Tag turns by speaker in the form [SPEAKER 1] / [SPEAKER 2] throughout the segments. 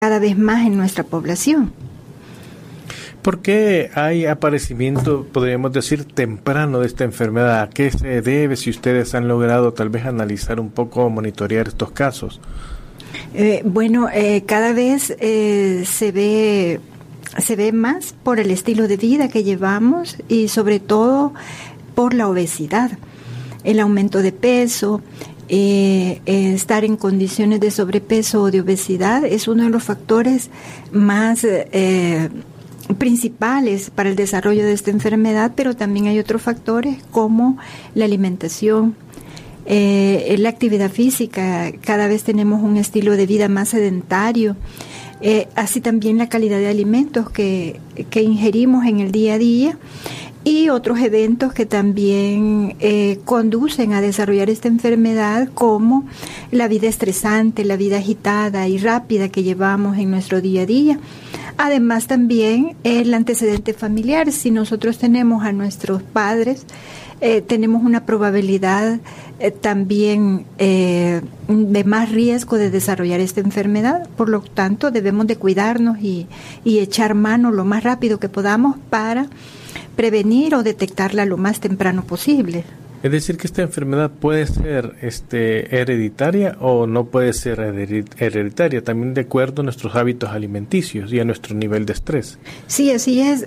[SPEAKER 1] cada vez más en nuestra población.
[SPEAKER 2] ¿Por qué hay aparecimiento, podríamos decir, temprano de esta enfermedad? ¿A qué se debe, si ustedes han logrado tal vez analizar un poco o monitorear estos casos?
[SPEAKER 1] Cada vez se ve más por el estilo de vida que llevamos y sobre todo por la obesidad, el aumento de peso. Estar en condiciones de sobrepeso o de obesidad es uno de los factores más principales para el desarrollo de esta enfermedad, pero también hay otros factores como la alimentación, la actividad física. Cada vez tenemos un estilo de vida más sedentario, así también la calidad de alimentos que ingerimos en el día a día, y otros eventos que también conducen a desarrollar esta enfermedad, como la vida estresante, la vida agitada y rápida que llevamos en nuestro día a día. Además también el antecedente familiar. Si nosotros tenemos a nuestros padres, tenemos una probabilidad también de más riesgo de desarrollar esta enfermedad. Por lo tanto, debemos de cuidarnos y echar mano lo más rápido que podamos para prevenir o detectarla lo más temprano posible.
[SPEAKER 2] Es decir, que esta enfermedad puede ser hereditaria o no puede ser hereditaria, también de acuerdo a nuestros hábitos alimenticios y a nuestro nivel de estrés.
[SPEAKER 1] Sí, así es.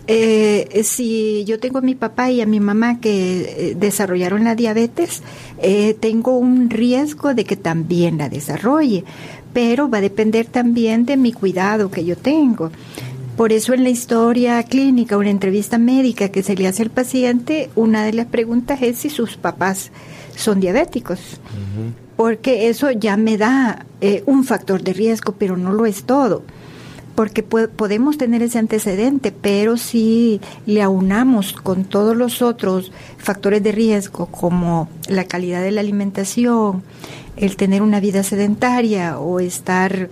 [SPEAKER 1] Si yo tengo a mi papá y a mi mamá que desarrollaron la diabetes, tengo un riesgo de que también la desarrolle, pero va a depender también de mi cuidado que yo tengo. Por eso en la historia clínica o en la entrevista médica que se le hace al paciente, una de las preguntas es si sus papás son diabéticos, porque eso ya me da un factor de riesgo, pero no lo es todo, porque podemos tener ese antecedente, pero si le aunamos con todos los otros factores de riesgo, como la calidad de la alimentación, el tener una vida sedentaria o estar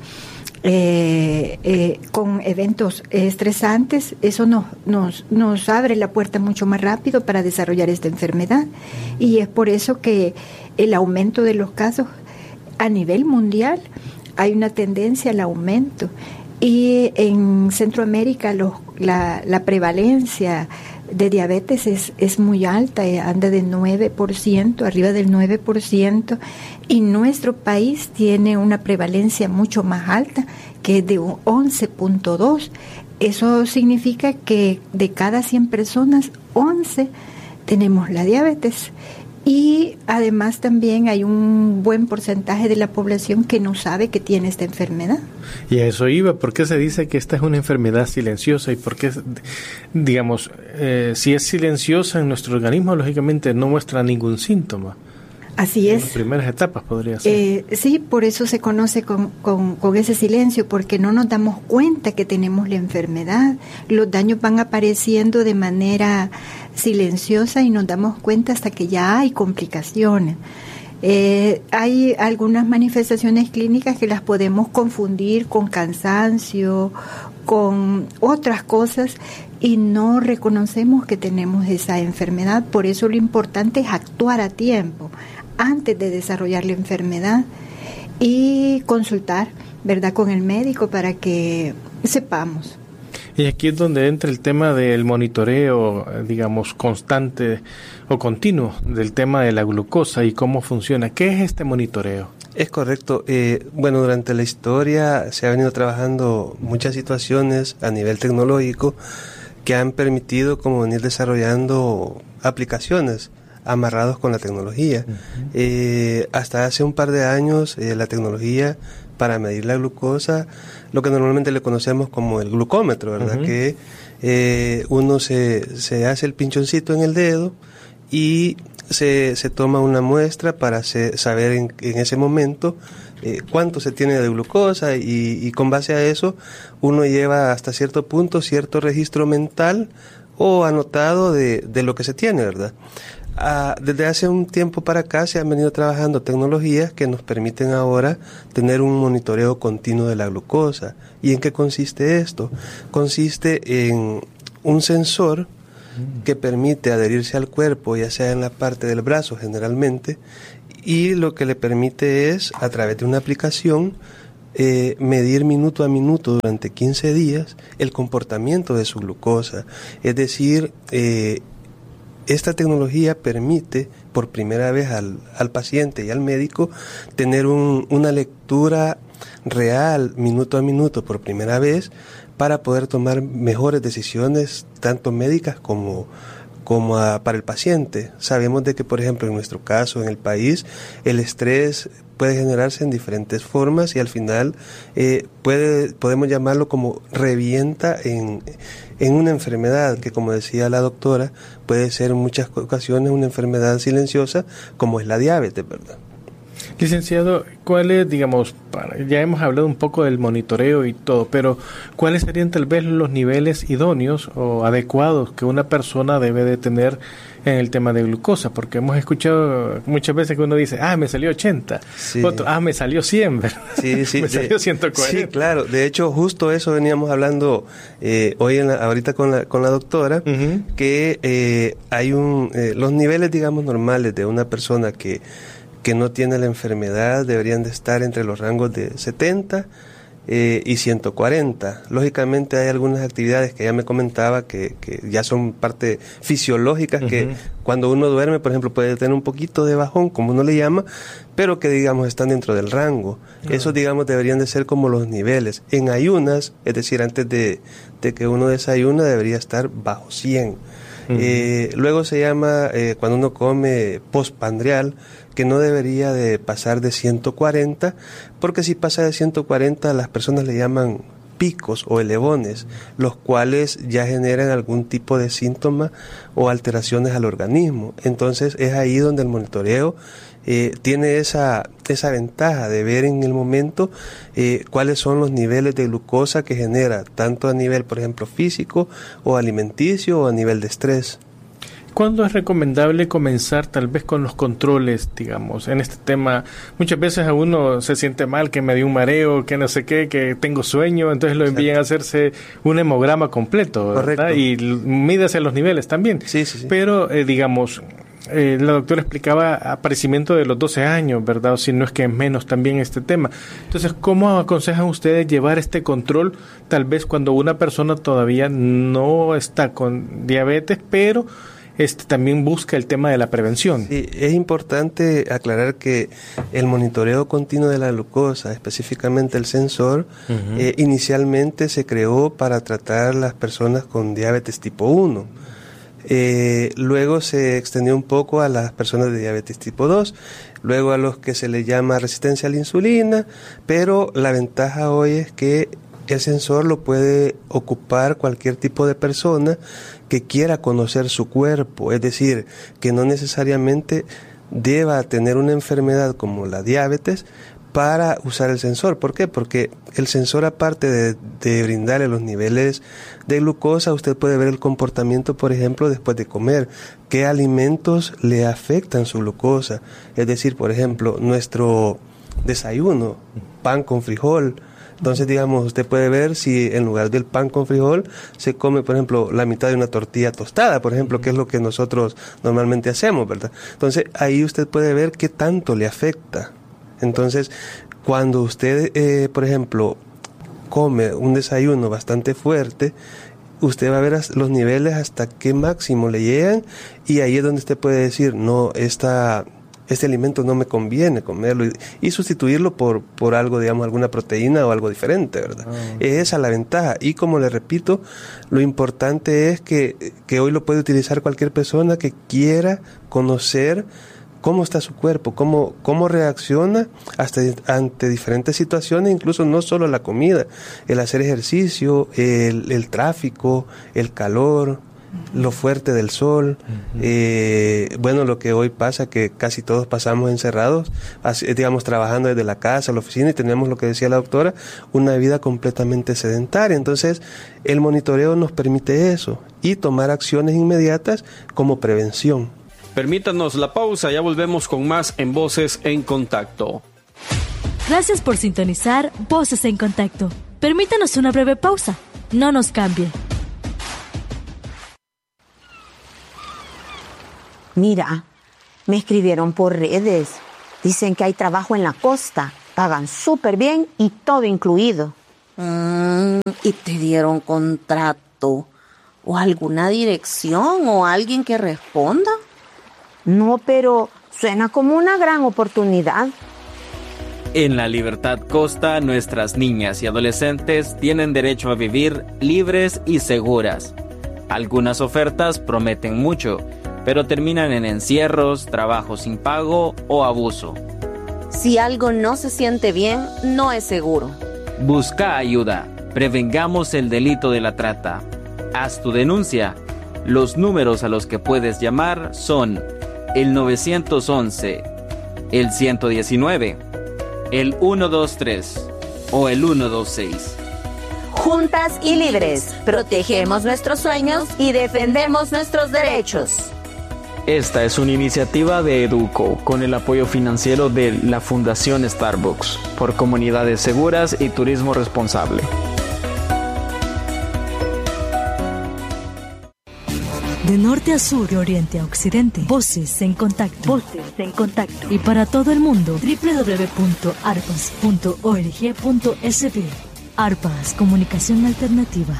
[SPEAKER 1] con eventos estresantes, eso nos abre la puerta mucho más rápido para desarrollar esta enfermedad, y es por eso que el aumento de los casos a nivel mundial, hay una tendencia al aumento, y en Centroamérica la prevalencia de diabetes es muy alta, anda de 9%, arriba del 9%, y nuestro país tiene una prevalencia mucho más alta, que es de 11.2. Eso significa que de cada 100 personas, 11 tenemos la diabetes. Y además también hay un buen porcentaje de la población que no sabe que tiene esta enfermedad.
[SPEAKER 2] Y a eso iba. ¿Por qué se dice que esta es una enfermedad silenciosa? Y por qué, digamos, si es silenciosa en nuestro organismo, lógicamente no muestra ningún síntoma.
[SPEAKER 1] Así es.
[SPEAKER 2] En las primeras etapas podría ser.
[SPEAKER 1] Sí, por eso se conoce con ese silencio, porque no nos damos cuenta que tenemos la enfermedad. Los daños van apareciendo de manera silenciosa y nos damos cuenta hasta que ya hay complicaciones. Hay algunas manifestaciones clínicas que las podemos confundir con cansancio, con otras cosas, y no reconocemos que tenemos esa enfermedad. Por eso lo importante es actuar a tiempo, antes de desarrollar la enfermedad, y consultar, ¿verdad?, con el médico para que sepamos.
[SPEAKER 2] Y aquí es donde entra el tema del monitoreo, digamos, constante o continuo del tema de la glucosa y cómo funciona. ¿Qué es este monitoreo?
[SPEAKER 3] Es correcto. Durante la historia se ha venido trabajando muchas situaciones a nivel tecnológico que han permitido como venir desarrollando aplicaciones amarrados con la tecnología. Hasta hace un par de años la tecnología para medir la glucosa, lo que normalmente le conocemos como el glucómetro, ¿verdad? Que uno se hace el pinchoncito en el dedo y se toma una muestra para saber en ese momento cuánto se tiene de glucosa, y con base a eso uno lleva hasta cierto punto cierto registro mental o anotado de lo que se tiene, ¿verdad? Desde hace un tiempo para acá se han venido trabajando tecnologías que nos permiten ahora tener un monitoreo continuo de la glucosa. ¿Y en qué consiste esto? Consiste en un sensor que permite adherirse al cuerpo, ya sea en la parte del brazo generalmente, y lo que le permite es, a través de una aplicación, medir minuto a minuto durante 15 días el comportamiento de su glucosa. Es decir, esta tecnología permite por primera vez al paciente y al médico tener una lectura real, minuto a minuto, por primera vez, para poder tomar mejores decisiones, tanto médicas como para el paciente. Sabemos de que, por ejemplo, en nuestro caso, en el país, el estrés puede generarse en diferentes formas y al final podemos llamarlo como revienta en una enfermedad que, como decía la doctora, puede ser en muchas ocasiones una enfermedad silenciosa como es la diabetes, ¿verdad?
[SPEAKER 2] Licenciado, ¿cuáles, digamos, ya hemos hablado un poco del monitoreo y todo, pero cuáles serían tal vez los niveles idóneos o adecuados que una persona debe de tener en el tema de glucosa? Porque hemos escuchado muchas veces que uno dice, me salió 80, sí. Otro, me salió 100, ¿verdad?
[SPEAKER 3] Sí,
[SPEAKER 2] me salió 140.
[SPEAKER 3] Sí, claro, de hecho justo eso veníamos hablando hoy ahorita con la doctora, que hay los niveles, digamos, normales de una persona que no tiene la enfermedad deberían de estar entre los rangos de 70 y 140. Lógicamente hay algunas actividades que ya me comentaba que ya son parte fisiológicas, que cuando uno duerme, por ejemplo, puede tener un poquito de bajón, como uno le llama, pero que, digamos, están dentro del rango. Esos, digamos, deberían de ser como los niveles. En ayunas, es decir, antes de que uno desayuna, debería estar bajo 100. Luego se llama, cuando uno come postprandial, que no debería de pasar de 140, porque si pasa de 140 las personas le llaman picos o elevones, los cuales ya generan algún tipo de síntoma o alteraciones al organismo. Entonces es ahí donde el monitoreo tiene esa ventaja de ver en el momento cuáles son los niveles de glucosa que genera, tanto a nivel, por ejemplo, físico o alimenticio o a nivel de estrés.
[SPEAKER 2] ¿Cuándo es recomendable comenzar tal vez con los controles, digamos, en este tema? Muchas veces a uno se siente mal, que me dio un mareo, que no sé qué, que tengo sueño, entonces lo envían a hacerse un hemograma completo, ¿verdad? Y mídase los niveles también.
[SPEAKER 3] Sí.
[SPEAKER 2] Pero, digamos, la doctora explicaba aparecimiento de los 12 años, ¿verdad? O si no es que es menos también este tema. Entonces, ¿cómo aconsejan ustedes llevar este control tal vez cuando una persona todavía no está con diabetes, pero también busca el tema de la prevención?
[SPEAKER 3] Sí, es importante aclarar que el monitoreo continuo de la glucosa, específicamente el sensor, inicialmente se creó para tratar las personas con diabetes tipo 1. Luego se extendió un poco a las personas de diabetes tipo 2, luego a los que se les llama resistencia a la insulina, pero la ventaja hoy es que el sensor lo puede ocupar cualquier tipo de persona que quiera conocer su cuerpo, es decir, que no necesariamente deba tener una enfermedad como la diabetes para usar el sensor. ¿Por qué? Porque el sensor, aparte de brindarle los niveles de glucosa, usted puede ver el comportamiento, por ejemplo, después de comer, qué alimentos le afectan su glucosa. Es decir, por ejemplo, nuestro desayuno, pan con frijol. Entonces, digamos, usted puede ver si en lugar del pan con frijol se come, por ejemplo, la mitad de una tortilla tostada, por ejemplo, que es lo que nosotros normalmente hacemos, ¿verdad? Entonces, ahí usted puede ver qué tanto le afecta. Entonces, cuando usted, por ejemplo, come un desayuno bastante fuerte, usted va a ver los niveles hasta qué máximo le llegan, y ahí es donde usted puede decir, no, este alimento no me conviene comerlo, y sustituirlo por algo, digamos, alguna proteína o algo diferente, ¿verdad? Esa es la ventaja. Y como le repito, lo importante es que hoy lo puede utilizar cualquier persona que quiera conocer cómo está su cuerpo, cómo reacciona ante diferentes situaciones, incluso no solo la comida, el hacer ejercicio, el tráfico, el calor, lo fuerte del sol. Bueno, lo que hoy pasa, que casi todos pasamos encerrados, digamos, trabajando desde la casa, la oficina, y tenemos, lo que decía la doctora, una vida completamente sedentaria. Entonces, el monitoreo nos permite eso, y tomar acciones inmediatas como prevención.
[SPEAKER 4] Permítanos la pausa, ya volvemos con más en Voces en Contacto.
[SPEAKER 5] Gracias por sintonizar Voces en Contacto. Permítanos una breve pausa. No nos cambie.
[SPEAKER 6] Mira, me escribieron por redes. Dicen que hay trabajo en la costa Pagan súper bien y todo incluido.
[SPEAKER 7] ¿Y te dieron contrato? ¿O alguna dirección o alguien que responda?
[SPEAKER 6] No, pero suena como una gran oportunidad.
[SPEAKER 8] En la Libertad Costa, nuestras niñas y adolescentes tienen derecho a vivir libres y seguras. Algunas ofertas prometen mucho, pero terminan en encierros, trabajo sin pago o abuso.
[SPEAKER 7] Si algo no se siente bien, no es seguro.
[SPEAKER 8] Busca ayuda. Prevengamos el delito de la trata. Haz tu denuncia. Los números a los que puedes llamar son el 911, el 119, el 123 o el 126.
[SPEAKER 7] Juntas y libres, protegemos nuestros sueños y defendemos nuestros derechos.
[SPEAKER 9] Esta es una iniciativa de Educo con el apoyo financiero de la Fundación Starbucks por comunidades seguras y turismo responsable.
[SPEAKER 5] De norte a sur, de oriente a occidente, Voces en Contacto. Voces en Contacto. Y para todo el mundo, www.arpas.org.sb. Arpas, comunicación alternativa.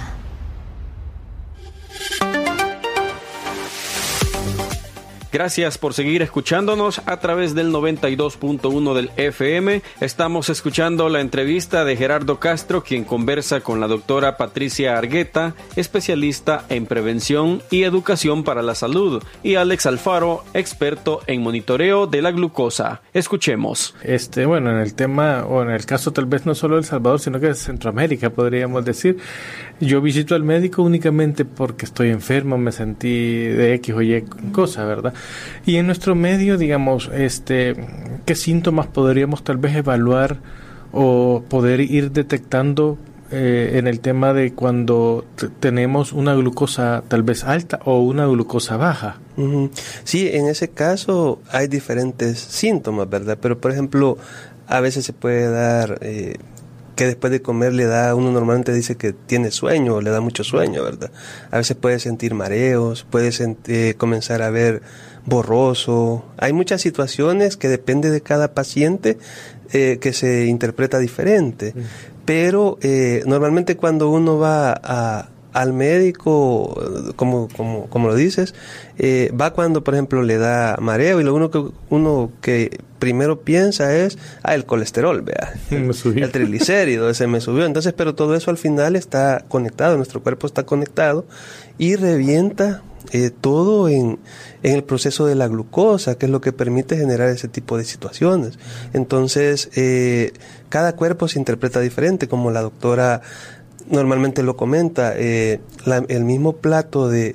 [SPEAKER 4] Gracias por seguir escuchándonos a través del 92.1 del FM. Estamos escuchando la entrevista de Gerardo Castro, quien conversa con la doctora Patricia Argueta, especialista en prevención y educación para la salud, y Alex Alfaro, experto en monitoreo de la glucosa. Escuchemos.
[SPEAKER 2] Bueno, en el tema, o en el caso tal vez no solo de El Salvador, sino que de Centroamérica, podríamos decir, yo visito al médico únicamente porque estoy enfermo, me sentí de X o Y cosa, ¿verdad? Y en nuestro medio, digamos, ¿qué síntomas podríamos tal vez evaluar o poder ir detectando en el tema de cuando tenemos una glucosa tal vez alta o una glucosa baja?
[SPEAKER 3] Sí, en ese caso hay diferentes síntomas, ¿verdad? Pero, por ejemplo, a veces se puede dar que después de comer uno normalmente dice que tiene sueño, o le da mucho sueño, ¿verdad? A veces puede sentir mareos, puede comenzar a ver borroso. Hay muchas situaciones que depende de cada paciente que se interpreta diferente. Pero normalmente cuando uno va al médico, como lo dices, va cuando, por ejemplo, le da mareo, y lo uno que primero piensa es, el colesterol, vea, el triglicérido, ese me subió. Entonces, pero todo eso al final está conectado, nuestro cuerpo está conectado y revienta todo en el proceso de la glucosa, que es lo que permite generar ese tipo de situaciones. Entonces, cada cuerpo se interpreta diferente, como la doctora normalmente lo comenta. El mismo plato de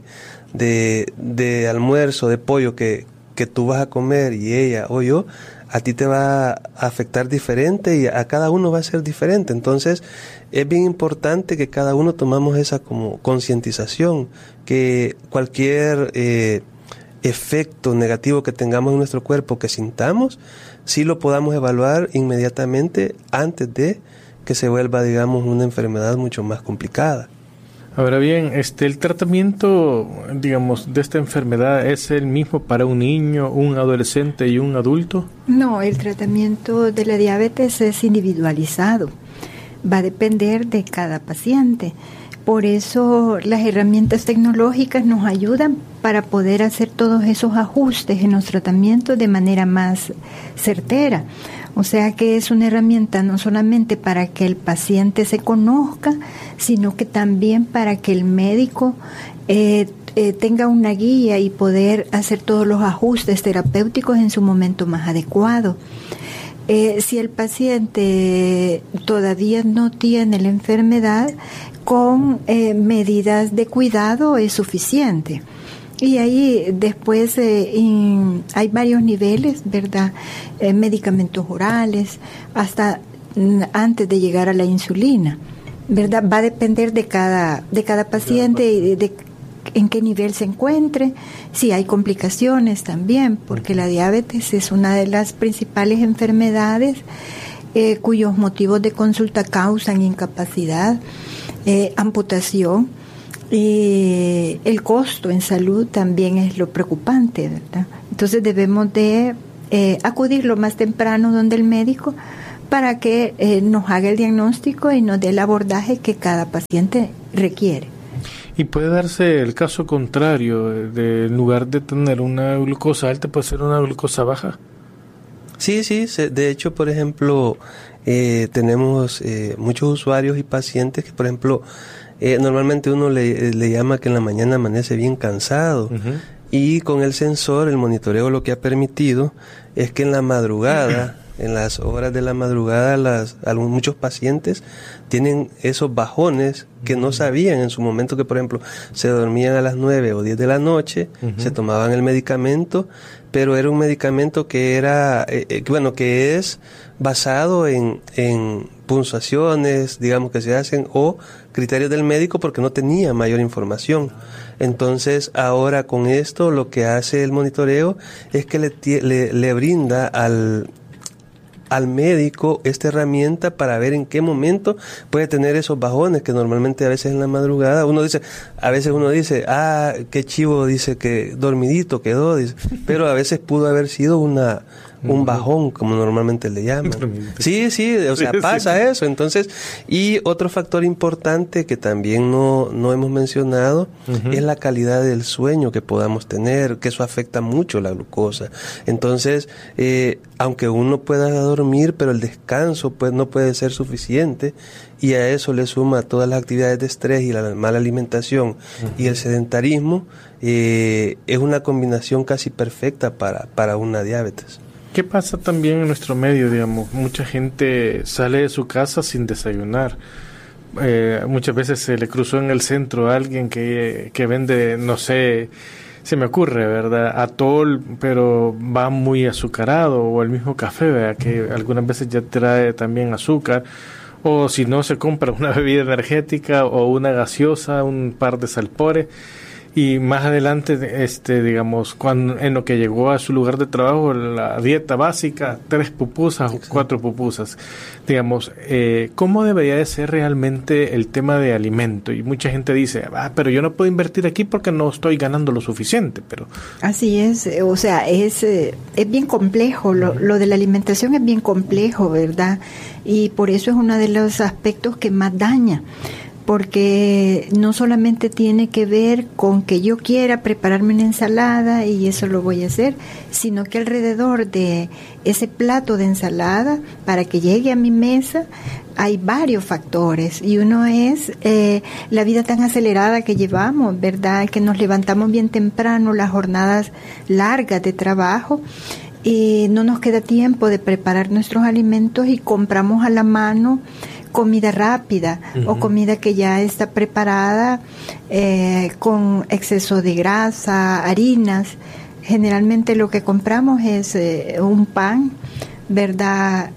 [SPEAKER 3] almuerzo, de pollo que tú vas a comer, y ella o yo, a ti te va a afectar diferente, y a cada uno va a ser diferente. Entonces es bien importante que cada uno tomamos esa como concientización, que cualquier efecto negativo que tengamos en nuestro cuerpo, que sintamos, sí lo podamos evaluar inmediatamente antes de que se vuelva, digamos, una enfermedad mucho más complicada.
[SPEAKER 2] Ahora bien, el tratamiento, digamos, de esta enfermedad, ¿es el mismo para un niño, un adolescente y un adulto?
[SPEAKER 1] No, el tratamiento de la diabetes es individualizado. Va a depender de cada paciente. Por eso las herramientas tecnológicas nos ayudan para poder hacer todos esos ajustes en los tratamientos de manera más certera. O sea que es una herramienta no solamente para que el paciente se conozca, sino que también para que el médico tenga una guía y poder hacer todos los ajustes terapéuticos en su momento más adecuado. Si el paciente todavía no tiene la enfermedad, con medidas de cuidado es suficiente. Y ahí después hay varios niveles, ¿verdad? Medicamentos orales, hasta antes de llegar a la insulina, ¿verdad? Va a depender de cada paciente y de en qué nivel se encuentre, si hay complicaciones también, porque la diabetes es una de las principales enfermedades cuyos motivos de consulta causan incapacidad, amputación. Y el costo en salud también es lo preocupante, ¿verdad? Entonces debemos de acudir lo más temprano donde el médico para que nos haga el diagnóstico y nos dé el abordaje que cada paciente requiere.
[SPEAKER 2] Y puede darse el caso contrario, en lugar de tener una glucosa alta, puede ser una glucosa baja.
[SPEAKER 3] Sí, de hecho, por ejemplo, tenemos muchos usuarios y pacientes que, por ejemplo, normalmente uno le llama que en la mañana amanece bien cansado. Uh-huh. Y con el sensor, el monitoreo lo que ha permitido es que en la madrugada, en las horas de la madrugada, muchos pacientes tienen esos bajones que no sabían en su momento, que por ejemplo se dormían a las 9 o 10 de la noche, se tomaban el medicamento, pero era un medicamento que que es basado en puntuaciones, digamos, que se hacen, o criterios del médico, porque no tenía mayor información. Entonces, ahora con esto, lo que hace el monitoreo es que le brinda al médico esta herramienta para ver en qué momento puede tener esos bajones, que normalmente a veces en la madrugada uno dice, qué chivo, dice que dormidito quedó, dice, pero a veces pudo haber sido un bajón, como normalmente le llaman. Sí, o sea, pasa eso. Entonces, y otro factor importante que también no hemos mencionado es la calidad del sueño que podamos tener, que eso afecta mucho la glucosa. Entonces, aunque uno pueda dormir, pero el descanso pues no puede ser suficiente, y a eso le suma todas las actividades de estrés y la mala alimentación y el sedentarismo, es una combinación casi perfecta para una diabetes.
[SPEAKER 2] ¿Qué pasa también en nuestro medio? Digamos, mucha gente sale de su casa sin desayunar. Muchas veces se le cruzó en el centro a alguien que vende, no sé, se me ocurre, ¿verdad? Atol, pero va muy azucarado, o el mismo café, ¿verdad? Que algunas veces ya trae también azúcar. O si no, se compra una bebida energética o una gaseosa, un par de salpores. Y más adelante, digamos, en lo que llegó a su lugar de trabajo, la dieta básica, 3 pupusas o 4 pupusas. Digamos, ¿cómo debería de ser realmente el tema de alimento? Y mucha gente dice, pero yo no puedo invertir aquí porque no estoy ganando lo suficiente. Pero
[SPEAKER 1] así es, o sea, es bien complejo, lo de la alimentación es bien complejo, ¿verdad? Y por eso es uno de los aspectos que más daña. Porque no solamente tiene que ver con que yo quiera prepararme una ensalada y eso lo voy a hacer, sino que alrededor de ese plato de ensalada, para que llegue a mi mesa, hay varios factores, y uno es la vida tan acelerada que llevamos, ¿verdad? Que nos levantamos bien temprano, las jornadas largas de trabajo, y no nos queda tiempo de preparar nuestros alimentos y compramos a la mano comida rápida o comida que ya está preparada con exceso de grasa, harinas. Generalmente lo que compramos es un pan, ¿verdad?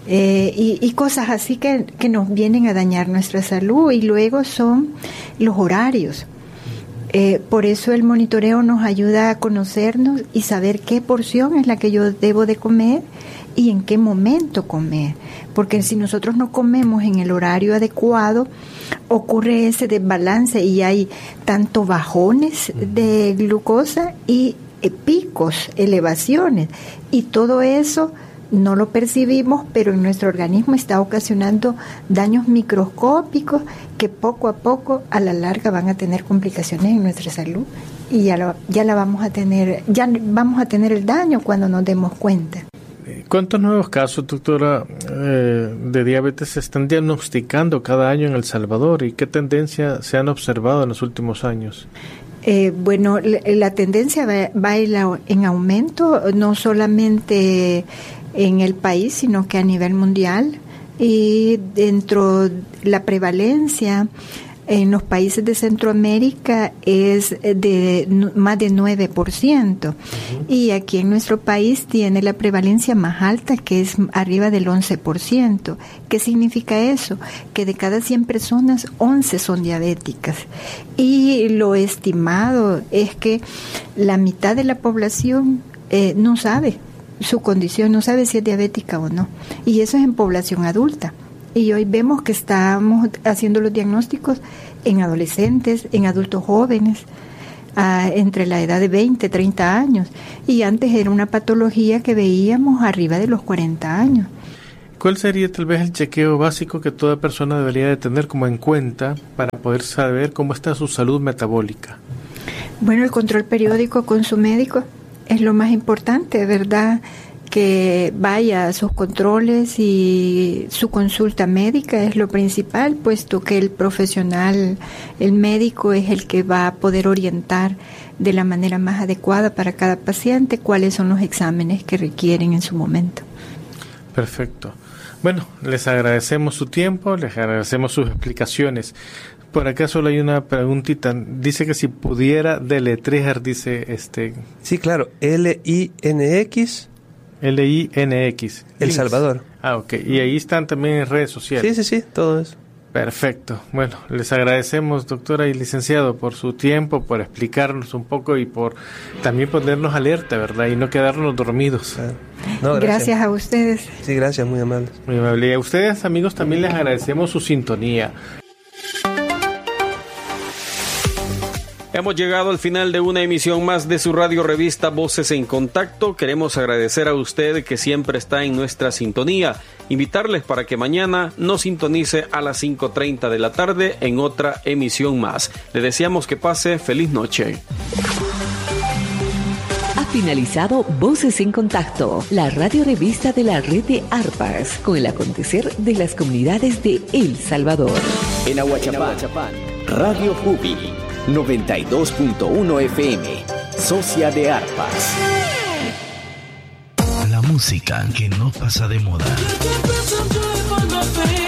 [SPEAKER 1] Y cosas así que nos vienen a dañar nuestra salud. Y luego son los horarios. Por eso el monitoreo nos ayuda a conocernos y saber qué porción es la que yo debo de comer y en qué momento comer, porque si nosotros no comemos en el horario adecuado, ocurre ese desbalance y hay tanto bajones de glucosa y picos, elevaciones, y todo eso no lo percibimos, pero en nuestro organismo está ocasionando daños microscópicos que poco a poco, a la larga, van a tener complicaciones en nuestra salud, y ya vamos a tener el daño cuando nos demos cuenta.
[SPEAKER 2] ¿Cuántos nuevos casos, doctora, de diabetes se están diagnosticando cada año en El Salvador, y qué tendencia se han observado en los últimos años?
[SPEAKER 1] Bueno, la tendencia va en aumento, no solamente en el país, sino que a nivel mundial, y dentro de la prevalencia en los países de Centroamérica es de más de 9%, y aquí en nuestro país tiene la prevalencia más alta, que es arriba del 11%. ¿Qué significa eso? Que de cada 100 personas, 11 son diabéticas, y lo estimado es que la mitad de la población no sabe su condición, no sabe si es diabética o no, y eso es en población adulta. Y hoy vemos que estamos haciendo los diagnósticos en adolescentes, en adultos jóvenes, entre la edad de 20, 30 años. Y antes era una patología que veíamos arriba de los 40 años.
[SPEAKER 2] ¿Cuál sería tal vez el chequeo básico que toda persona debería de tener como en cuenta para poder saber cómo está su salud metabólica?
[SPEAKER 1] Bueno, el control periódico con su médico es lo más importante, ¿verdad? Que vaya a sus controles y su consulta médica es lo principal, puesto que el profesional, el médico, es el que va a poder orientar de la manera más adecuada para cada paciente cuáles son los exámenes que requieren en su momento.
[SPEAKER 2] Perfecto. Bueno, les agradecemos su tiempo, les agradecemos sus explicaciones. Por acá solo hay una preguntita. Dice que si pudiera deletrear, dice
[SPEAKER 3] Sí, claro. LINX.
[SPEAKER 2] LINX.
[SPEAKER 3] El Salvador.
[SPEAKER 2] Ah, ok. Y ahí están también en redes sociales.
[SPEAKER 3] Sí, todo eso.
[SPEAKER 2] Perfecto. Bueno, les agradecemos, doctora y licenciado, por su tiempo, por explicarnos un poco y por también ponernos alerta, ¿verdad? Y no quedarnos dormidos.
[SPEAKER 3] No,
[SPEAKER 1] gracias a ustedes.
[SPEAKER 3] Sí, gracias, muy amables.
[SPEAKER 2] Muy amable. Y a ustedes, amigos, también les agradecemos su sintonía.
[SPEAKER 4] Hemos llegado al final de una emisión más de su radio revista Voces en Contacto. Queremos agradecer a usted que siempre está en nuestra sintonía. Invitarles para que mañana nos sintonice a las 5:30 de la tarde en otra emisión más. Le deseamos que pase feliz noche.
[SPEAKER 10] Ha finalizado Voces en Contacto, la radio revista de la red de ARPAS, con el acontecer de las comunidades de El Salvador.
[SPEAKER 11] En Ahuachapán, Radio Jubi 92.1 FM, socia de ARPAS.
[SPEAKER 12] La música que no pasa de moda.